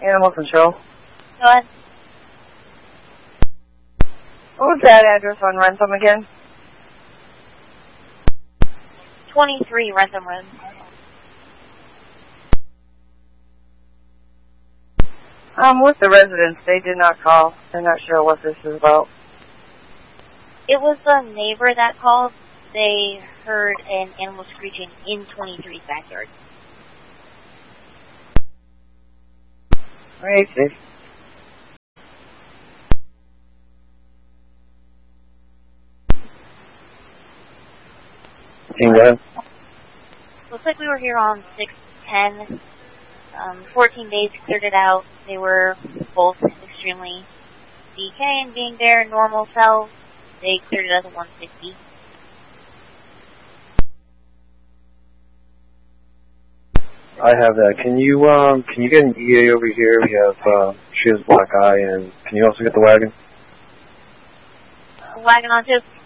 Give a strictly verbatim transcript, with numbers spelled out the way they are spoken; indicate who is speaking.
Speaker 1: Animal control.
Speaker 2: Go ahead.
Speaker 1: What was that address on Rentham again?
Speaker 2: twenty-three Rentham Road.
Speaker 1: Um, with the residents, they did not call. They're not sure what this is about.
Speaker 2: It was the neighbor that called. They heard an animal screeching in twenty-three's backyard.
Speaker 1: Right, see.
Speaker 3: Go ahead.
Speaker 2: Looks like we were here on six ten. Um, fourteen days cleared it out. They were both extremely decaying, being their normal selves. They cleared it out at one sixty.
Speaker 3: I have that. Can you um can you get an E A over here? We have uh she has black eye, and can you also get the wagon?
Speaker 2: Uh, wagon on too.